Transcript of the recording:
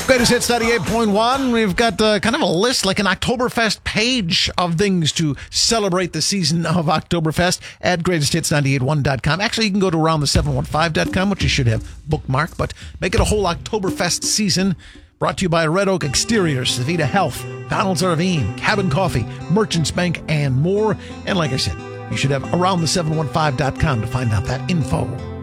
Greatest Hits 98.1. We've got kind of a list, like an Oktoberfest page of things to celebrate the season of Oktoberfest at greatesthits981.com. Actually, you can go to aroundthe715.com, which you should have bookmarked, but make it a whole Oktoberfest season. Brought to you by Red Oak Exteriors, Savita Health, Donald's Ravine, Cabin Coffee, Merchants Bank, and more. And like I said, you should have aroundthe715.com to find out that info.